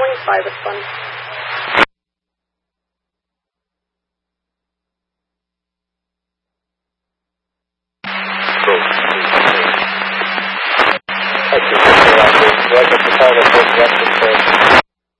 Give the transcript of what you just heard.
calling, private one. Do I get the call that goes up and say,